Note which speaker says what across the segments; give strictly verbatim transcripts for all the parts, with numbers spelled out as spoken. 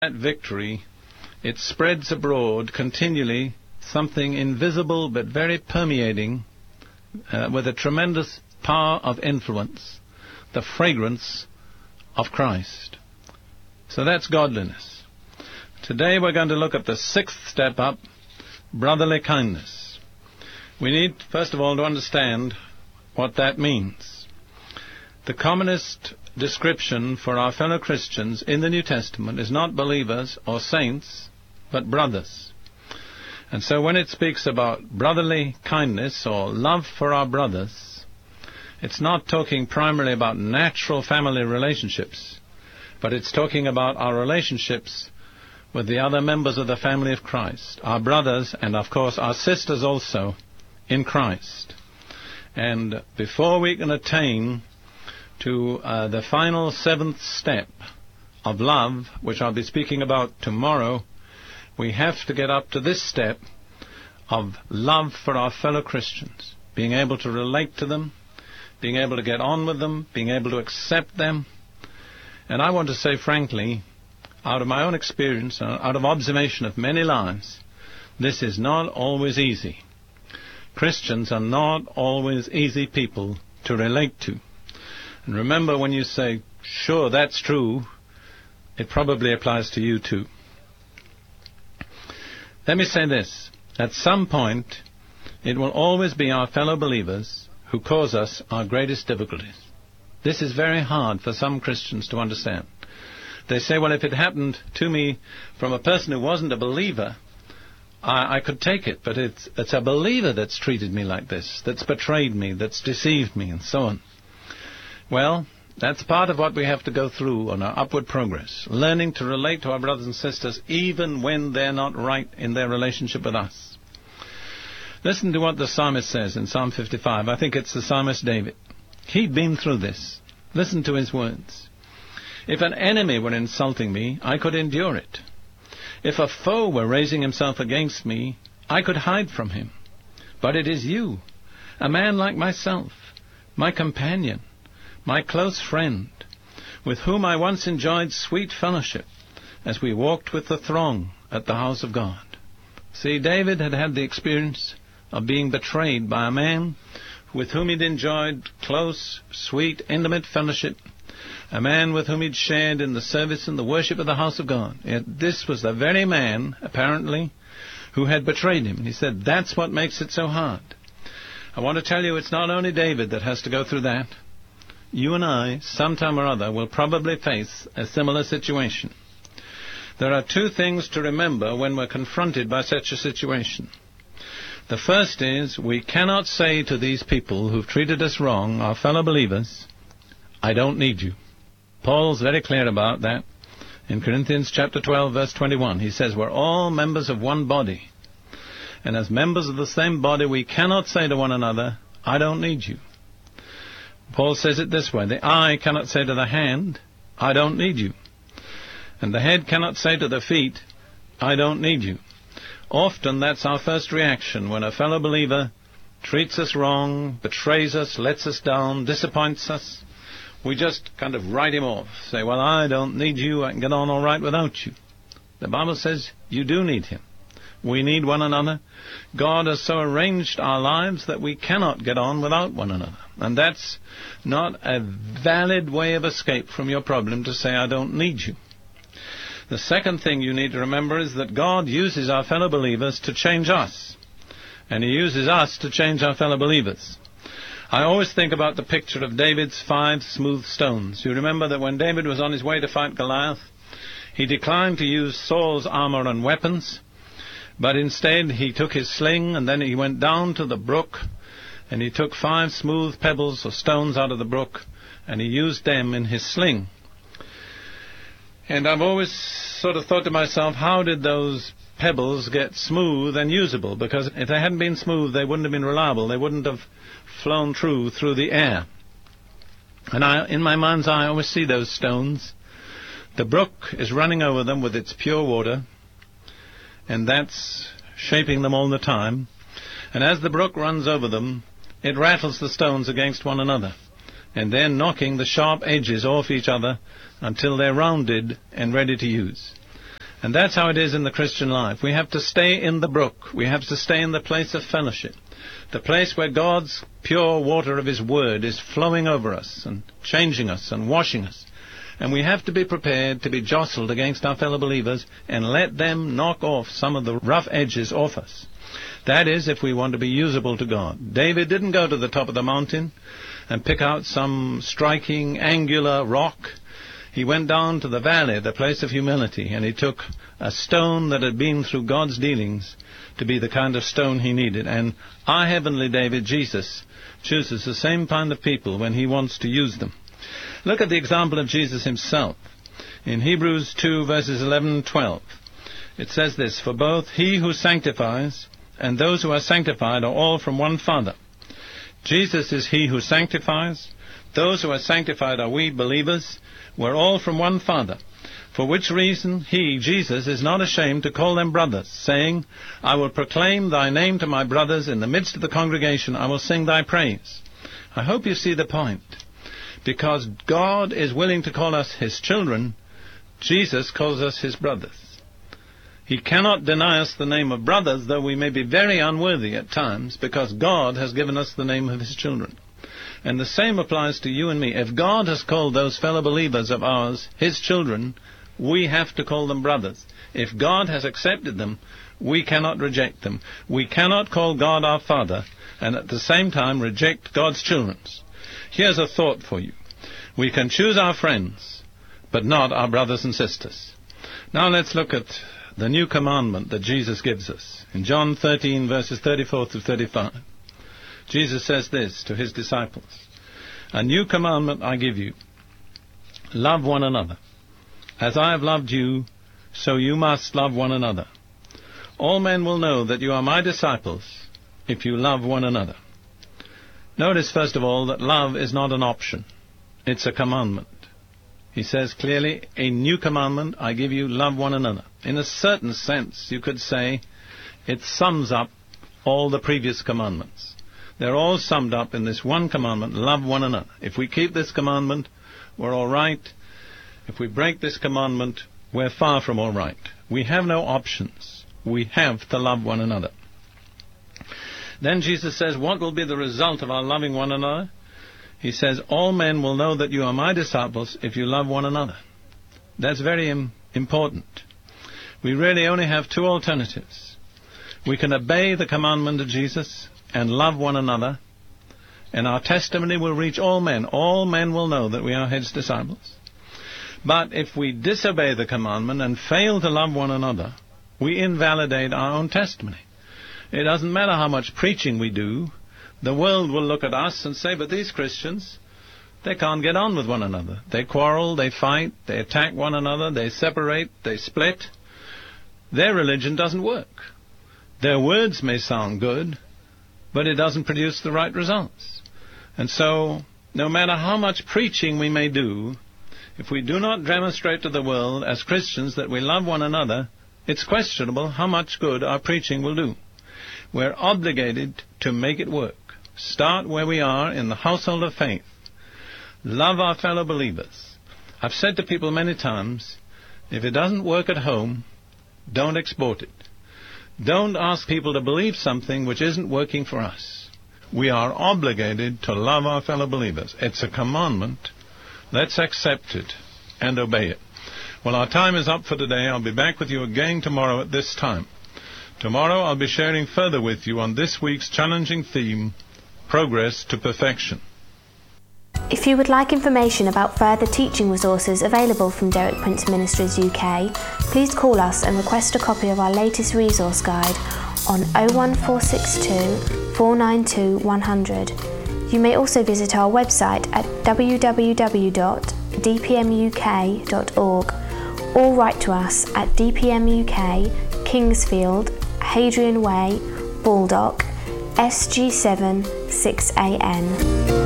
Speaker 1: that victory, it spreads abroad continually something invisible but very permeating, uh, with a tremendous power of influence, the fragrance of Christ. So that's godliness. Today we're going to look at the sixth step up, brotherly kindness. We need, first of all, to understand what that means. The commonest description for our fellow Christians in the New Testament is not believers or saints, but brothers. And so when it speaks about brotherly kindness or love for our brothers, it's not talking primarily about natural family relationships, but it's talking about our relationships with the other members of the family of Christ, our brothers and, of course, our sisters also in Christ. And before we can attain to uh, the final seventh step of love, which I'll be speaking about tomorrow, we have to get up to this step of love for our fellow Christians, being able to relate to them, being able to get on with them, being able to accept them. And I want to say frankly, out of my own experience, and out of observation of many lives, this is not always easy. Christians are not always easy people to relate to. And remember, when you say, sure, that's true, it probably applies to you too. Let me say this. At some point, it will always be our fellow believers who cause us our greatest difficulties. This is very hard for some Christians to understand. They say, well, if it happened to me from a person who wasn't a believer, I, I could take it, but it's, it's a believer that's treated me like this, that's betrayed me, that's deceived me, and so on. Well, that's part of what we have to go through on our upward progress, learning to relate to our brothers and sisters even when they're not right in their relationship with us. Listen to what the psalmist says in Psalm fifty-five. I think it's the psalmist David. He'd been through this. Listen to his words. If an enemy were insulting me, I could endure it. If a foe were raising himself against me, I could hide from him. But it is you, a man like myself, my companion, my close friend, with whom I once enjoyed sweet fellowship, as we walked with the throng at the house of God. See, David had had the experience of being betrayed by a man with whom he'd enjoyed close, sweet, intimate fellowship, a man with whom he'd shared in the service and the worship of the house of God. Yet this was the very man, apparently, who had betrayed him. And he said, that's what makes it so hard. I want to tell you, it's not only David that has to go through that. You and I, sometime or other, will probably face a similar situation. There are two things to remember when we're confronted by such a situation. The first is, we cannot say to these people who've treated us wrong, our fellow believers, I don't need you. Paul's very clear about that. In Corinthians chapter twelve, verse twenty-one, he says, we're all members of one body. And as members of the same body, we cannot say to one another, I don't need you. Paul says it this way, the eye cannot say to the hand, I don't need you. And the head cannot say to the feet, I don't need you. Often that's our first reaction when a fellow believer treats us wrong, betrays us, lets us down, disappoints us. We just kind of write him off, say, well, I don't need you, I can get on all right without you. The Bible says you do need him. We need one another. God has so arranged our lives that we cannot get on without one another. And that's not a valid way of escape from your problem to say, I don't need you. The second thing you need to remember is that God uses our fellow believers to change us. And he uses us to change our fellow believers. I always think about the picture of David's five smooth stones. You remember that when David was on his way to fight Goliath, he declined to use Saul's armor and weapons, but instead he took his sling and then he went down to the brook and he took five smooth pebbles or stones out of the brook and he used them in his sling. And I've always sort of thought to myself, how did those pebbles get smooth and usable? Because if they hadn't been smooth, they wouldn't have been reliable. They wouldn't have flown through through the air. And I, in my mind's eye, I always see those stones. The brook is running over them with its pure water, and that's shaping them all the time. And as the brook runs over them, it rattles the stones against one another. and then knocking the sharp edges off each other until they're rounded and ready to use. And that's how it is in the Christian life. We have to stay in the brook. We have to stay in the place of fellowship, the place where God's pure water of His Word is flowing over us and changing us and washing us. And we have to be prepared to be jostled against our fellow believers and let them knock off some of the rough edges off us. That is, if we want to be usable to God. David didn't go to the top of the mountain and pick out some striking, angular rock. He went down to the valley, the place of humility, and he took a stone that had been through God's dealings to be the kind of stone he needed. And our heavenly David, Jesus, chooses the same kind of people when he wants to use them. Look at the example of Jesus himself. In Hebrews two, verses eleven and twelve, it says this, "For both he who sanctifies and those who are sanctified are all from one Father." Jesus is he who sanctifies. Those who are sanctified are we believers. We're all from one Father. For which reason he, Jesus, is not ashamed to call them brothers, saying, "I will proclaim thy name to my brothers. In the midst of the congregation I will sing thy praise." I hope you see the point. Because God is willing to call us His children, Jesus calls us His brothers. He cannot deny us the name of brothers, though we may be very unworthy at times, because God has given us the name of His children. And the same applies to you and me. If God has called those fellow believers of ours His children, we have to call them brothers. If God has accepted them, we cannot reject them. We cannot call God our Father and at the same time reject God's children. Here's a thought for you. We can choose our friends, but not our brothers and sisters. Now let's look at the new commandment that Jesus gives us. In John thirteen, verses thirty-four through thirty-five, Jesus says this to His disciples, "A new commandment I give you, love one another. As I have loved you, so you must love one another. All men will know that you are my disciples if you love one another." Notice, first of all, that love is not an option. It's a commandment. He says clearly, "A new commandment I give you, love one another." In a certain sense, you could say it sums up all the previous commandments. They're all summed up in this one commandment, love one another. If we keep this commandment, we're all right. If we break this commandment, we're far from all right. We have no options. We have to love one another. Then Jesus says, what will be the result of our loving one another? He says, "All men will know that you are my disciples if you love one another." That's very im- important. We really only have two alternatives. We can obey the commandment of Jesus and love one another, and our testimony will reach all men. All men will know that we are His disciples. But if we disobey the commandment and fail to love one another, we invalidate our own testimony. It doesn't matter how much preaching we do. The world will look at us and say, "But these Christians, they can't get on with one another. They quarrel, they fight, they attack one another, they separate, they split. Their religion doesn't work. Their words may sound good, but it doesn't produce the right results." And so, no matter how much preaching we may do, if we do not demonstrate to the world as Christians that we love one another, it's questionable how much good our preaching will do. We're obligated to make it work. Start where we are in the household of faith. Love our fellow believers. I've said to people many times, if it doesn't work at home, don't export it. Don't ask people to believe something which isn't working for us. We are obligated to love our fellow believers. It's a commandment. Let's accept it and obey it. Well, our time is up for today. I'll be back with you again tomorrow at this time. Tomorrow I'll be sharing further with you on this week's challenging theme, Progress to Perfection.
Speaker 2: If you would like information about further teaching resources available from Derek Prince Ministries U K, please call us and request a copy of our latest resource guide on oh one four six two, four nine two, one hundred. You may also visit our website at w w w dot d p m u k dot org or write to us at D P M U K, Kingsfield, Hadrian Way, Baldock, S G seven six A N.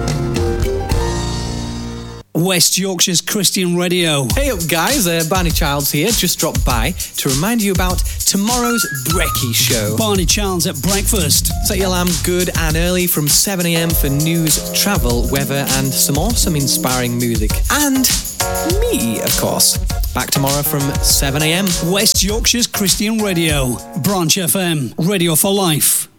Speaker 3: West Yorkshire's Christian Radio.
Speaker 4: Hey up guys, uh, Barney Childs here, just dropped by to remind you about tomorrow's Brekkie Show.
Speaker 3: Barney Childs at breakfast.
Speaker 4: Set your alarm good and early from seven a m for news, travel, weather and some awesome inspiring music. And me, of course. Back tomorrow from seven a.m.
Speaker 3: West Yorkshire's Christian Radio. Branch F M. Radio for life.